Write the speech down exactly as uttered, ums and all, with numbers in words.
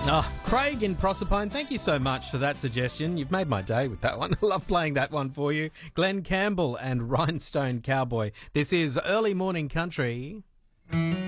Oh, Craig in Proserpine, thank you so much for that suggestion. You've made my day with that one. I love playing that one for you. Glenn Campbell and Rhinestone Cowboy. This is Early Morning Country.